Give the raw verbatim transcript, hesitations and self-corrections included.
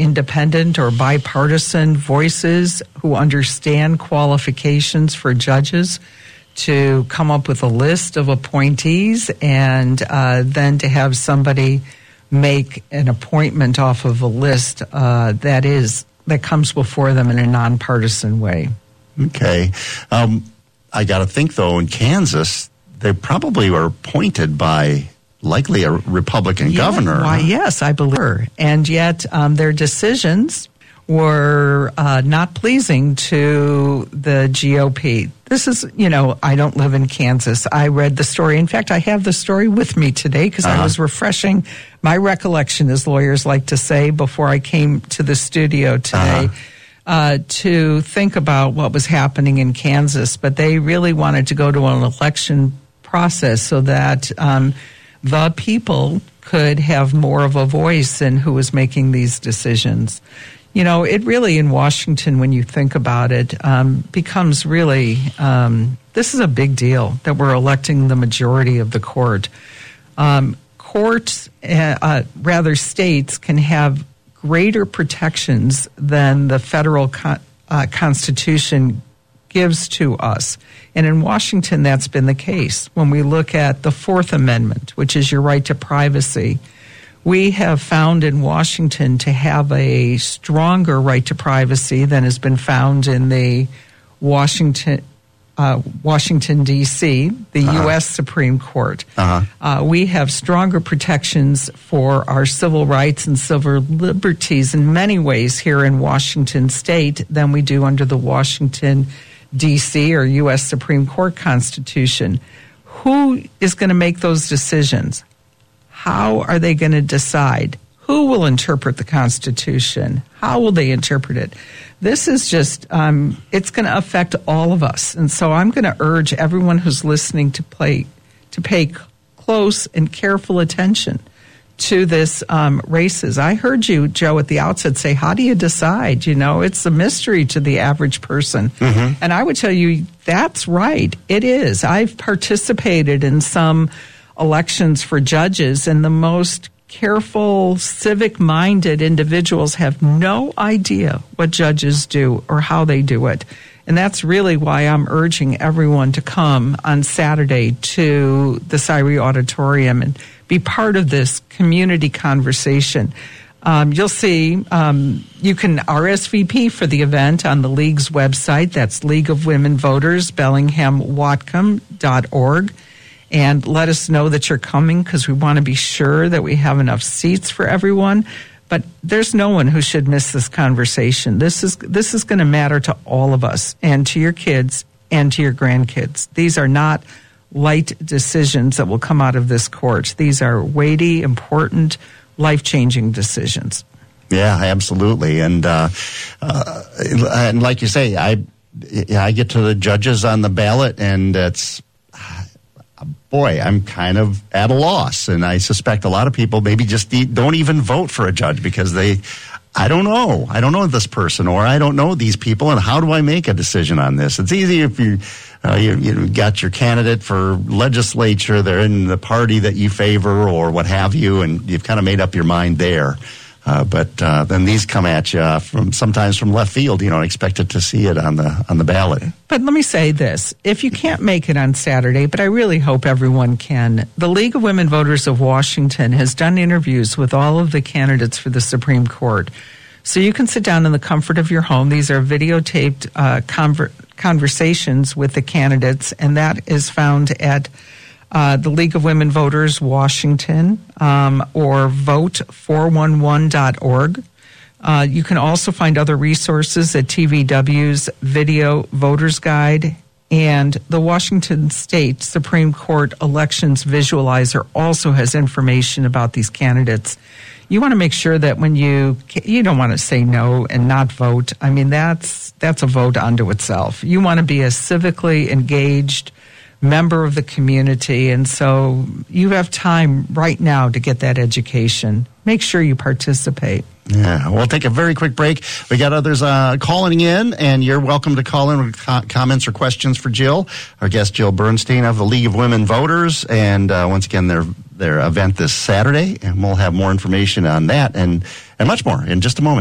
independent or bipartisan voices who understand qualifications for judges to come up with a list of appointees and uh, then to have somebody make an appointment off of a list uh, that is that comes before them in a nonpartisan way. Okay. Um, I got to think, though, in Kansas, they probably were appointed by likely a Republican yeah, governor. Why, yes, I believe. And yet um, their decisions were uh, not pleasing to the G O P. This is, you know, I don't live in Kansas. I read the story. In fact, I have the story with me today because uh-huh. I was refreshing my recollection, as lawyers like to say, before I came to the studio today. Uh-huh. Uh, to think about what was happening in Kansas, but they really wanted to go to an election process so that um, the people could have more of a voice in who was making these decisions. You know, it really, in Washington, when you think about it, um, becomes really, um, this is a big deal that we're electing the majority of the court. Um, courts, uh, uh, rather states, can have greater protections than the federal con- uh, Constitution gives to us. And in Washington, that's been the case. When we look at the Fourth Amendment, which is your right to privacy, we have found in Washington to have a stronger right to privacy than has been found in the Washington Uh, Washington, D C, the uh-huh. U S Supreme Court. Uh-huh. Uh, we have stronger protections for our civil rights and civil liberties in many ways here in Washington State than we do under the Washington, D C or U S Supreme Court Constitution. Who is going to make those decisions? How are they going to decide? Who will interpret the Constitution? How will they interpret it? This is just, um, it's going to affect all of us. And so I'm going to urge everyone who's listening to play, to pay close and careful attention to this um, races. I heard you, Joe, at the outset say, how do you decide? You know, it's a mystery to the average person. Mm-hmm. And I would tell you, that's right. It is. I've participated in some elections for judges, and the most careful, civic-minded individuals have no idea what judges do or how they do it. And that's really why I'm urging everyone to come on Saturday to the Sciree Auditorium and be part of this community conversation. Um, you'll see um, you can R S V P for the event on the League's website. That's League of Women Voters, Bellingham Whatcom dot org. And let us know that you're coming because we want to be sure that we have enough seats for everyone. But there's no one who should miss this conversation. This is this is going to matter to all of us and to your kids and to your grandkids. These are not light decisions that will come out of this court. These are weighty, important, life-changing decisions. Yeah, absolutely. And uh, uh, and like you say, I I get to the judges on the ballot, and it's. Boy, I'm kind of at a loss, and I suspect a lot of people maybe just don't even vote for a judge because they, I don't know, I don't know this person, or I don't know these people, and how do I make a decision on this? It's easy if you, uh, you, you got your candidate for legislature, they're in the party that you favor or what have you, and you've kind of made up your mind there. Uh, but uh, then these come at you from sometimes from left field. You don't expect it to see it on the on the ballot. But let me say this: if you can't make it on Saturday, but I really hope everyone can, the League of Women Voters of Washington has done interviews with all of the candidates for the Supreme Court, so you can sit down in the comfort of your home. These are videotaped uh, conver- conversations with the candidates, and that is found at. Uh, the League of Women Voters Washington um, or vote four one one dot org. Uh, you can also find other resources at T V W's Video Voters Guide, and the Washington State Supreme Court Elections Visualizer also has information about these candidates. You want to make sure that when you you don't want to say no and not vote. I mean, that's that's a vote unto itself. You want to be a civically engaged member of the community, and so you have time right now to get that education. Make sure you participate. Yeah, we'll take a very quick break. We got others uh, calling in, and you're welcome to call in with co- comments or questions for Jill. Our guest, Jill Bernstein of the League of Women Voters, and uh, once again, their their event this Saturday, and we'll have more information on that and, and much more in just a moment.